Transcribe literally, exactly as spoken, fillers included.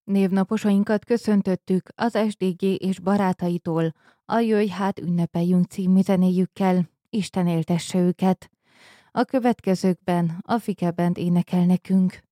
Névnaposainkat köszöntöttük az es dé gé és barátaitól, a Jöjj hát ünnepeljünk című zenéjükkel, Isten éltesse őket. A következőkben a Fike Band énekel nekünk.